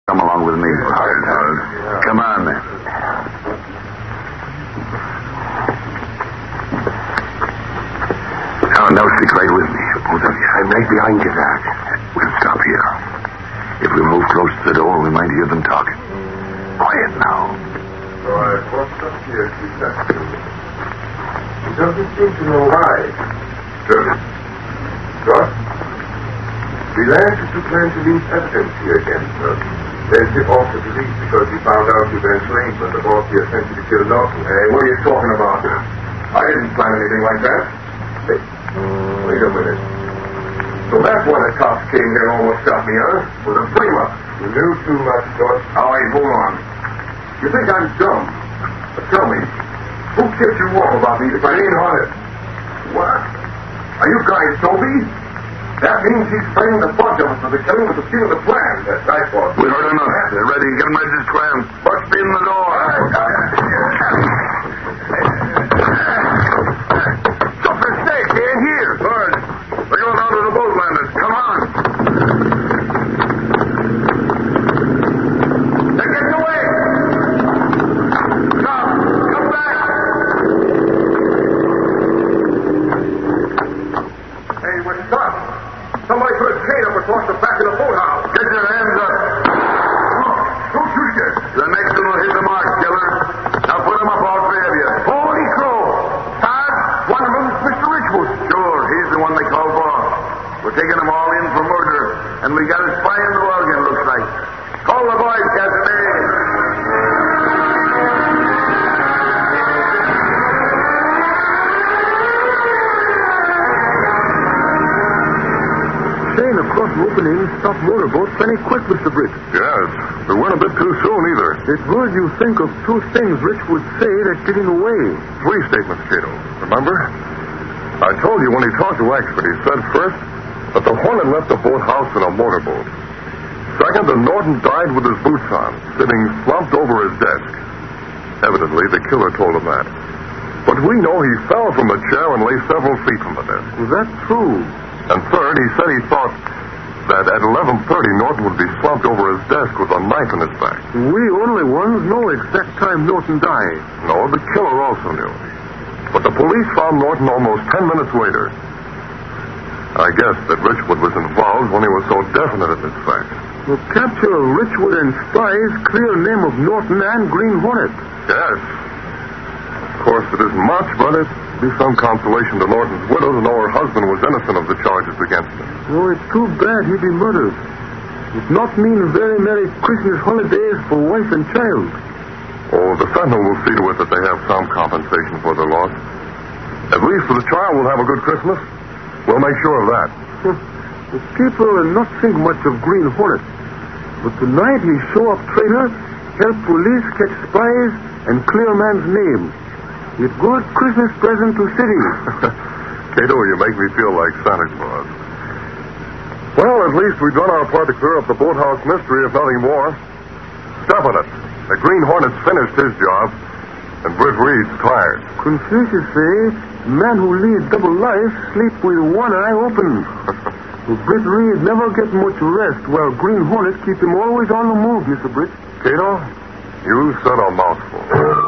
Come along with me. Come on, then. Now stick right with me, both of you. I'm right behind you, Doc. We'll stop here. If we move close to the door, we might hear them talking. Quiet now. So I walked up here to that. He doesn't seem to know why. Good. Scott? The Lancers who plan to leave evidence here against us. They'll tip off the police because he found out you've been enslaved when the boss here sent you to kill Norton. Hey, what are you talking about? I didn't plan anything like that. Hey, wait a minute. So that's why the cops came here and almost got me, huh? Was a frame-up. You knew too much, Scott. All right, hold on. You think I'm dumb? But tell me, who tipped you off about me if I ain't on it? What? Are you guys Toby? That means he's playing the bunch of us for the killing with the scheme of the plan. That's I thought. We heard enough. They're ready. Get them ready to scram. Bust me in the door. Something snake. They ain't here. Good. We're going down to the boat landers. Come on. They're getting away. Stop. Come back. Hey, what's up? Somebody put a chain up across the back of the boathouse. Get your hands up. Don't shoot yet. The next one will hit the mark, killer. Now put him up, all three of you. Holy crow. Sarge, one of them's Mr. Richwood. Sure, he's the one they call boss. We're taking them all in for murder, and we got a spy in the wagon, looks like. Call the boys, Cassidy. Across the opening, stop motorboat plenty quick, Mr. Britt. Yes, we weren't a bit too soon either. It would you think of two things Rich would say that's getting away. Three statements, Cato. Remember? I told you when he talked to Axford, he said first that the Hornet left the boathouse in a motorboat. Second, that Norton died with his boots on, sitting slumped over his desk. Evidently, the killer told him that. But we know he fell from the chair and lay several feet from the desk. Was that true? And third, he said he thought that at 11:30 Norton would be slumped over his desk with a knife in his back. We only ones know exact time Norton died. No, the killer also knew. But the police found Norton almost 10 minutes later. I guess that Richwood was involved when he was so definite in his facts. The capture of Richwood and spies clear name of Norton and Green Hornet. Yes. Of course, it isn't much, but it be some consolation to Norton's widow to know her husband was innocent of the charges against him. Oh, it's too bad he be murdered. It not mean very Merry Christmas holidays for wife and child. Oh, the Sentinel will see to it that they have some compensation for their loss. At least for the child will have a good Christmas. We'll make sure of that. The people will not think much of Green Hornet. But tonight he show up traitor, help police catch spies, and clear man's name. It's good Christmas present to city. Cato, you make me feel like Santa Claus. Well, at least we've done our part to clear up the boathouse mystery, if nothing more. Definite. The Green Hornet's finished his job, and Britt Reed's tired. Confucius say, man who leads double life sleep with one eye open. Britt Reed never get much rest, while Green Hornet keep him always on the move, Mr. Britt. Cato, you said a mouthful.